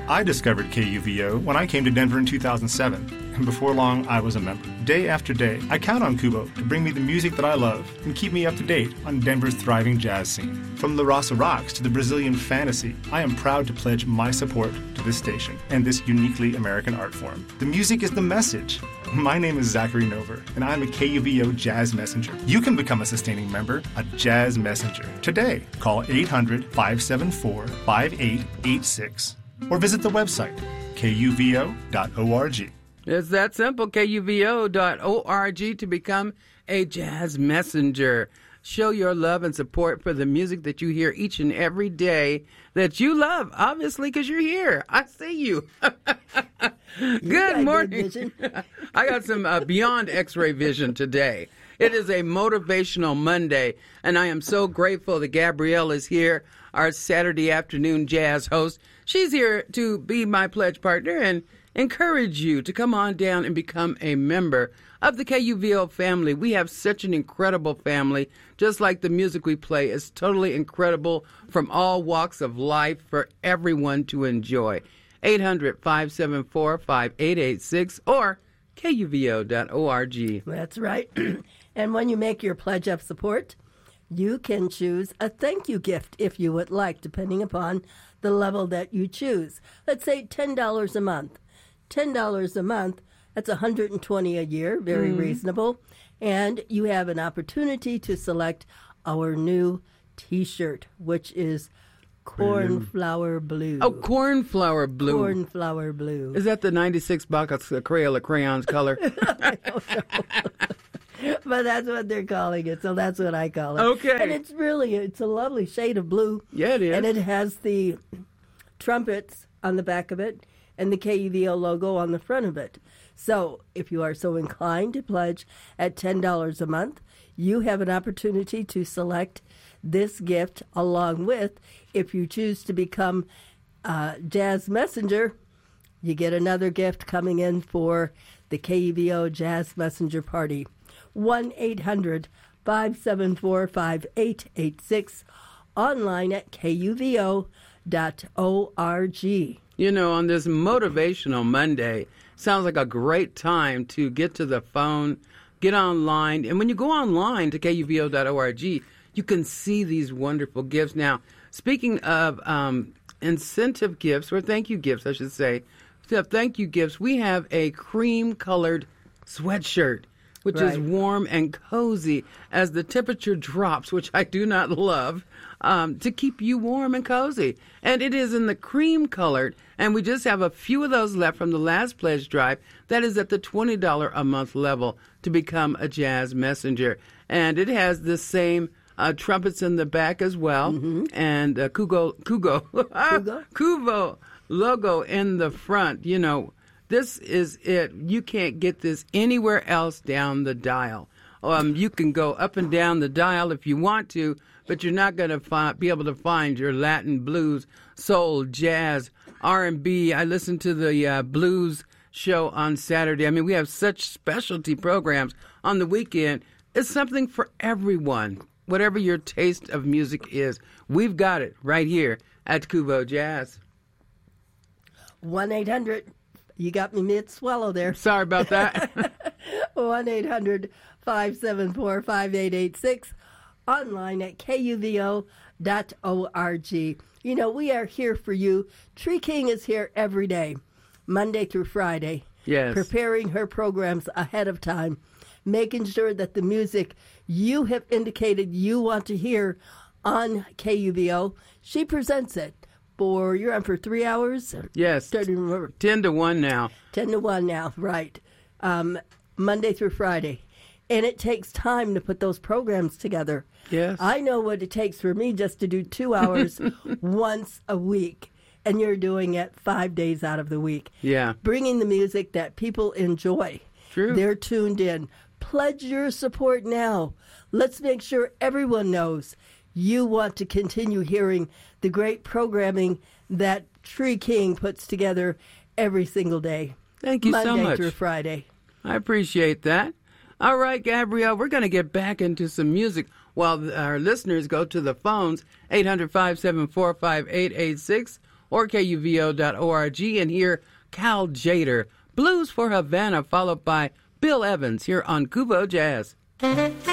I discovered KUVO when I came to Denver in 2007, and before long, I was a member. Day after day, I count on Kubo to bring me the music that I love and keep me up to date on Denver's thriving jazz scene. From La Raça Rocks to the Brazilian Fantasy, I am proud to pledge my support to this station and this uniquely American art form. The music is the message. My name is Zachary Nover, and I'm a KUVO Jazz Messenger. You can become a sustaining member, a Jazz Messenger. Today, call 800-574-5886 or visit the website, kuvo.org. It's that simple, kuvo.org, to become a Jazz Messenger. Show your love and support for the music that you hear each and every day that you love, obviously, because you're here. I see you. Good morning. I got some beyond X-ray vision today. It is a motivational Monday, and I am so grateful that Gabrielle is here, our Saturday afternoon jazz host. She's here to be my pledge partner and encourage you to come on down and become a member of the KUVO family. We have such an incredible family, just like the music we play is totally incredible from all walks of life for everyone to enjoy. 800-574-5886 or kuvo.org. That's right. And when you make your pledge of support, you can choose a thank you gift if you would like, depending upon the level that you choose. Let's say $10 a month. $10 a month, that's $120 a year, very reasonable. And you have an opportunity to select our new T-shirt, which is Cornflower Blue. Oh, Cornflower Blue. Cornflower Blue. Is that the 96 box of Crayola crayons color? I don't know. But that's what they're calling it, so that's what I call it. Okay. And it's a lovely shade of blue. Yeah, it is. And it has the trumpets on the back of it and the KUVO logo on the front of it. So if you are so inclined to pledge at $10 a month, you have an opportunity to select this gift along with, if you choose to become Jazz Messenger, you get another gift coming in for the KUVO Jazz Messenger Party. 1-800-574-5886, online at kuvo.org. You know, on this motivational Monday, sounds like a great time to get to the phone, get online. And when you go online to kuvo.org, you can see these wonderful gifts. Now, speaking of incentive gifts, or thank you gifts, I should say, thank you gifts, we have a cream-colored sweatshirt, which is warm and cozy as the temperature drops, which I do not love, to keep you warm and cozy. And it is in the cream-colored, and we just have a few of those left from the last pledge drive. That is at the $20 a month level to become a Jazz Messenger. And it has the same trumpets in the back as well, and Kuvo logo in the front. You know, this is it. You can't get this anywhere else down the dial. You can go up and down the dial if you want to, but you're not going to be able to find your Latin, blues, soul, jazz, R&B. I listened to the blues show on Saturday. I mean, we have such specialty programs on the weekend. It's something for everyone. Whatever your taste of music is, we've got it right here at Kuvo Jazz. 1-800, you got me mid-swallow there. Sorry about that. 1-800-574-5886, online at kuvo.org. You know, we are here for you. Tree King is here every day, Monday through Friday. Yes. Preparing her programs ahead of time, making sure that the music you have indicated you want to hear on KUVO, she presents it. You're on for 3 hours? Yes. 10 to 1 now. 10 to 1 now, right. Monday through Friday. And it takes time to put those programs together. Yes. I know what it takes for me just to do 2 hours once a week. And you're doing it 5 days out of the week. Yeah. Bringing the music that people enjoy. True. They're tuned in. Pledge your support now. Let's make sure everyone knows you want to continue hearing the great programming that Tree King puts together every single day. Thank you so much. Monday through Friday. I appreciate that. All right, Gabrielle, we're going to get back into some music while our listeners go to the phones, 800-574-5886 or KUVO.org, and hear Cal Jader, Blues for Havana, followed by Bill Evans here on Kubo Jazz.